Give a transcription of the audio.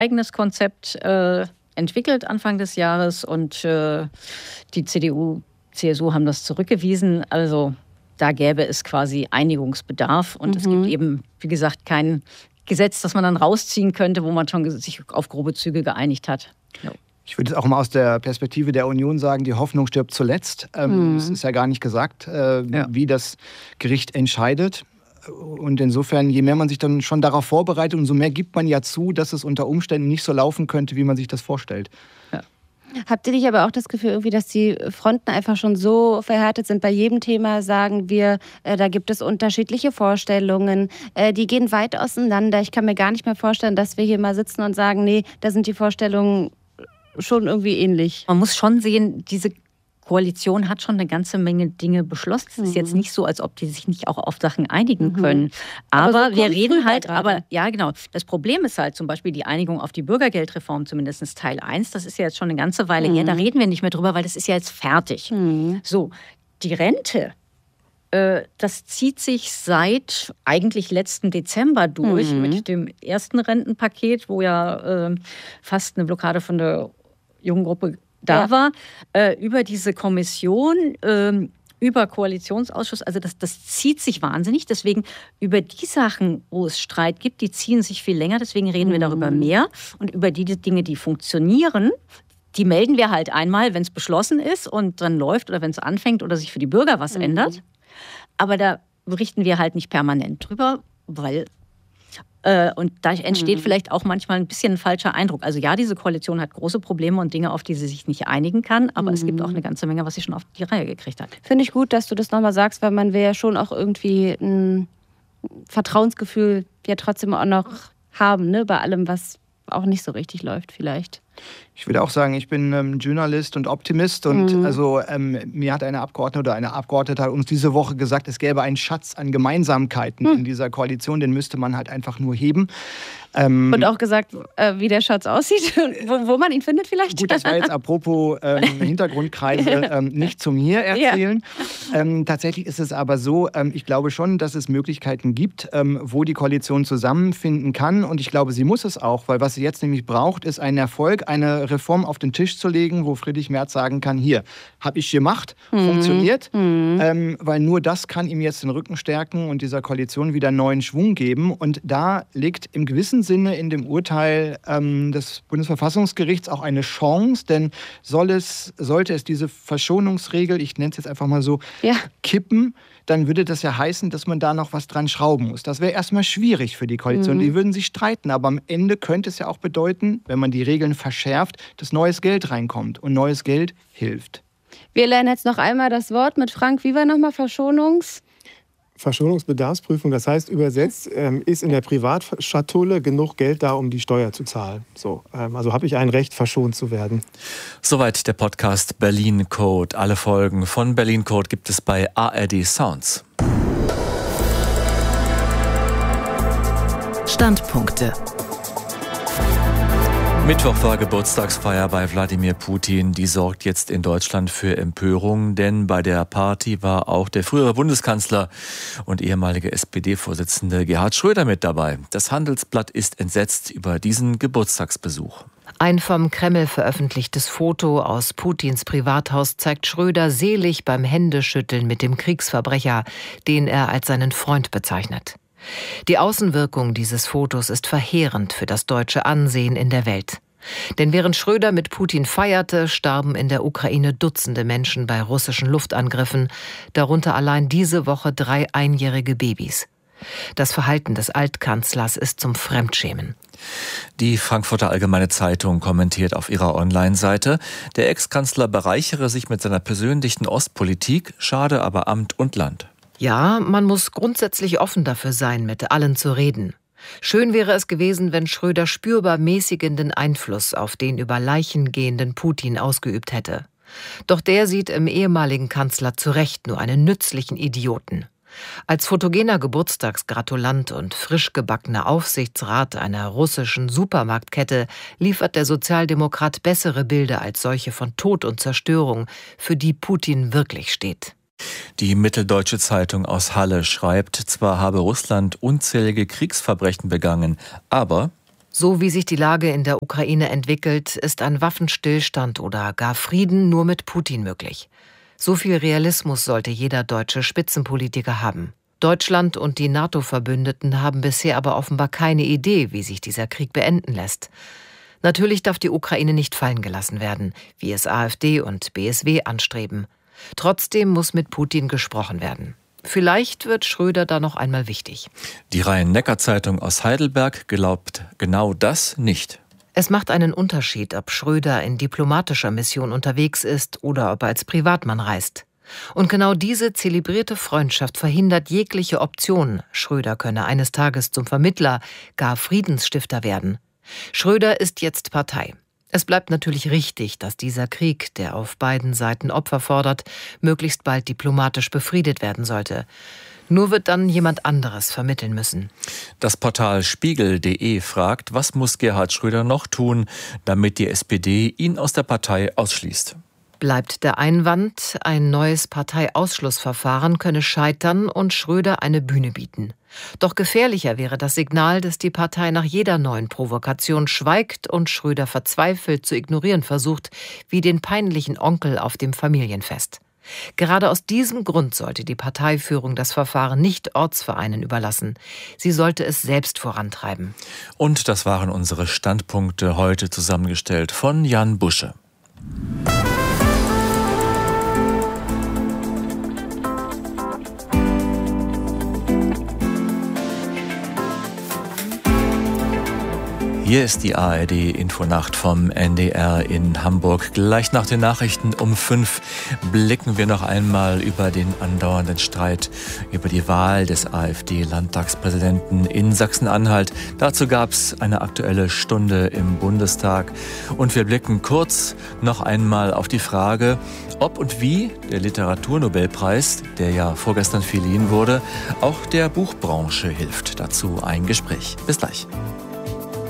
eigenes Konzept entwickelt Anfang des Jahres und die CDU, CSU haben das zurückgewiesen. Also da gäbe es quasi Einigungsbedarf und es gibt eben, wie gesagt, kein Gesetz, das man dann rausziehen könnte, wo man schon sich auf grobe Züge geeinigt hat. No. Ich würde jetzt auch mal aus der Perspektive der Union sagen, die Hoffnung stirbt zuletzt. Es ist ja gar nicht gesagt, wie das Gericht entscheidet. Und insofern, je mehr man sich dann schon darauf vorbereitet, umso mehr gibt man ja zu, dass es unter Umständen nicht so laufen könnte, wie man sich das vorstellt. Ja. Habt ihr nicht aber auch das Gefühl, irgendwie, dass die Fronten einfach schon so verhärtet sind? Bei jedem Thema sagen wir, da gibt es unterschiedliche Vorstellungen. Die gehen weit auseinander. Ich kann mir gar nicht mehr vorstellen, dass wir hier mal sitzen und sagen, nee, da sind die Vorstellungen schon irgendwie ähnlich. Man muss schon sehen, diese Koalition hat schon eine ganze Menge Dinge beschlossen. Es ist jetzt nicht so, als ob die sich nicht auch auf Sachen einigen können. Aber so wir reden halt, ja genau. Das Problem ist halt zum Beispiel die Einigung auf die Bürgergeldreform, zumindest Teil 1. Das ist ja jetzt schon eine ganze Weile her. Da reden wir nicht mehr drüber, weil das ist ja jetzt fertig. So, die Rente, das zieht sich seit eigentlich letzten Dezember durch mit dem ersten Rentenpaket, wo ja fast eine Blockade von der jungen Gruppe da war, über diese Kommission, über Koalitionsausschuss, also das zieht sich wahnsinnig. Deswegen über die Sachen, wo es Streit gibt, die ziehen sich viel länger. Deswegen reden wir darüber mehr. Und über die Dinge, die funktionieren, die melden wir halt einmal, wenn es beschlossen ist und dann läuft oder wenn es anfängt oder sich für die Bürger was ändert. Aber da berichten wir halt nicht permanent drüber, weil und da entsteht vielleicht auch manchmal ein bisschen ein falscher Eindruck. Also ja, diese Koalition hat große Probleme und Dinge, auf die sie sich nicht einigen kann, aber es gibt auch eine ganze Menge, was sie schon auf die Reihe gekriegt hat. Finde ich gut, dass du das nochmal sagst, weil man will ja schon auch irgendwie ein Vertrauensgefühl ja trotzdem auch noch haben, ne, bei allem, was auch nicht so richtig läuft vielleicht. Ich würde auch sagen, ich bin Journalist und Optimist und also mir hat eine Abgeordnete oder eine Abgeordnete hat uns diese Woche gesagt, es gäbe einen Schatz an Gemeinsamkeiten in dieser Koalition, den müsste man halt einfach nur heben. Und auch gesagt, wie der Schatz aussieht, wo man ihn findet vielleicht. Gut, das war jetzt apropos Hintergrundkreise nicht zum hier erzählen. Ja. Tatsächlich ist es aber so, ich glaube schon, dass es Möglichkeiten gibt, wo die Koalition zusammenfinden kann und ich glaube, sie muss es auch, weil was sie jetzt nämlich braucht, ist ein Erfolg, eine Reform auf den Tisch zu legen, wo Friedrich Merz sagen kann, hier, habe ich gemacht, funktioniert, weil nur das kann ihm jetzt den Rücken stärken und dieser Koalition wieder neuen Schwung geben und da liegt im gewissen Sinne in dem Urteil des Bundesverfassungsgerichts auch eine Chance, denn sollte es diese Verschonungsregel, ich nenne es jetzt einfach mal so, kippen, dann würde das ja heißen, dass man da noch was dran schrauben muss. Das wäre erstmal schwierig für die Koalition. Die würden sich streiten, aber am Ende könnte es ja auch bedeuten, wenn man die Regeln verschärft, dass neues Geld reinkommt und neues Geld hilft. Wir lernen jetzt noch einmal das Wort mit Frank. Wie war nochmal Verschonungsbedarfsprüfung, das heißt übersetzt, ist in der Privatschatulle genug Geld da, um die Steuer zu zahlen. So, also habe ich ein Recht, verschont zu werden. Soweit der Podcast Berlin Code. Alle Folgen von Berlin Code gibt es bei ARD Sounds. Standpunkte. Mittwoch war Geburtstagsfeier bei Wladimir Putin. Die sorgt jetzt in Deutschland für Empörung, denn bei der Party war auch der frühere Bundeskanzler und ehemalige SPD-Vorsitzende Gerhard Schröder mit dabei. Das Handelsblatt ist entsetzt über diesen Geburtstagsbesuch. Ein vom Kreml veröffentlichtes Foto aus Putins Privathaus zeigt Schröder selig beim Händeschütteln mit dem Kriegsverbrecher, den er als seinen Freund bezeichnet. Die Außenwirkung dieses Fotos ist verheerend für das deutsche Ansehen in der Welt. Denn während Schröder mit Putin feierte, starben in der Ukraine Dutzende Menschen bei russischen Luftangriffen, darunter allein diese Woche 3 einjährige Babys. Das Verhalten des Altkanzlers ist zum Fremdschämen. Die Frankfurter Allgemeine Zeitung kommentiert auf ihrer Online-Seite, der Ex-Kanzler bereichere sich mit seiner persönlichen Ostpolitik, schade aber Amt und Land. Ja, man muss grundsätzlich offen dafür sein, mit allen zu reden. Schön wäre es gewesen, wenn Schröder spürbar mäßigenden Einfluss auf den über Leichen gehenden Putin ausgeübt hätte. Doch der sieht im ehemaligen Kanzler zu Recht nur einen nützlichen Idioten. Als fotogener Geburtstagsgratulant und frisch gebackener Aufsichtsrat einer russischen Supermarktkette liefert der Sozialdemokrat bessere Bilder als solche von Tod und Zerstörung, für die Putin wirklich steht. Die Mitteldeutsche Zeitung aus Halle schreibt, zwar habe Russland unzählige Kriegsverbrechen begangen, aber So wie sich die Lage in der Ukraine entwickelt, ist ein Waffenstillstand oder gar Frieden nur mit Putin möglich. So viel Realismus sollte jeder deutsche Spitzenpolitiker haben. Deutschland und die NATO-Verbündeten haben bisher aber offenbar keine Idee, wie sich dieser Krieg beenden lässt. Natürlich darf die Ukraine nicht fallen gelassen werden, wie es AfD und BSW anstreben. Trotzdem muss mit Putin gesprochen werden. Vielleicht wird Schröder da noch einmal wichtig. Die Rhein-Neckar-Zeitung aus Heidelberg glaubt genau das nicht. Es macht einen Unterschied, ob Schröder in diplomatischer Mission unterwegs ist oder ob er als Privatmann reist. Und genau diese zelebrierte Freundschaft verhindert jegliche Option, Schröder könne eines Tages zum Vermittler, gar Friedensstifter werden. Schröder ist jetzt Partei. Es bleibt natürlich richtig, dass dieser Krieg, der auf beiden Seiten Opfer fordert, möglichst bald diplomatisch befriedet werden sollte. Nur wird dann jemand anderes vermitteln müssen. Das Portal Spiegel.de fragt, was muss Gerhard Schröder noch tun, damit die SPD ihn aus der Partei ausschließt? Bleibt der Einwand, ein neues Parteiausschlussverfahren könne scheitern und Schröder eine Bühne bieten. Doch gefährlicher wäre das Signal, dass die Partei nach jeder neuen Provokation schweigt und Schröder verzweifelt zu ignorieren versucht, wie den peinlichen Onkel auf dem Familienfest. Gerade aus diesem Grund sollte die Parteiführung das Verfahren nicht Ortsvereinen überlassen. Sie sollte es selbst vorantreiben. Und das waren unsere Standpunkte heute zusammengestellt von Jan Busche. Hier ist die ARD-Infonacht vom NDR in Hamburg. Gleich nach den Nachrichten um 5 blicken wir noch einmal über den andauernden Streit über die Wahl des AfD-Landtagspräsidenten in Sachsen-Anhalt. Dazu gab es eine aktuelle Stunde im Bundestag. Und wir blicken kurz noch einmal auf die Frage, ob und wie der Literaturnobelpreis, der ja vorgestern verliehen wurde, auch der Buchbranche hilft. Dazu ein Gespräch. Bis gleich.